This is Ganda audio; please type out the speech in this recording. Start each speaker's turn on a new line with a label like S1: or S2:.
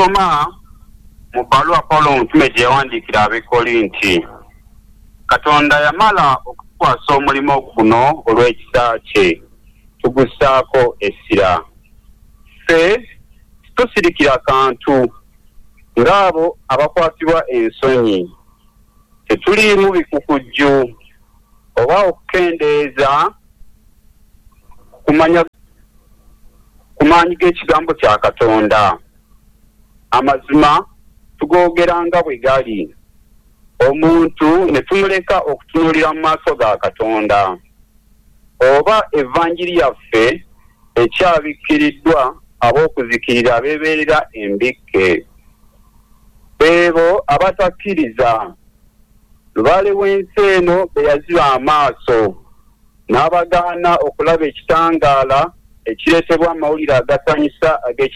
S1: tusoma mu bbaluwa Paulo omutume gye yawandiikira ab'Ekolinti. Katonda yamala okutukwasa omulimu guno olw'ekisa kye, tugussaako essira. Ffe tusirikira kantu ng'abo abakwatibwa ensonyi. Tetuliimu bikukujju oba okukendeeza kumanya g'ekigambo kya Katonda. Amazima tugoogera nga bwe gali, omuntu ne tumuleka okutunuulira mu maaso ga Katonda. Oba evvanjiri yaffe ekyabikkiriddwa ab'okuzikirira abeebeerera embikke. Beebo abatakkiriza, lubaale w'ensi eno be yaziba amaaso n'abagaana okulaba ekitangaala ekireetebwa amawulire agasanyusa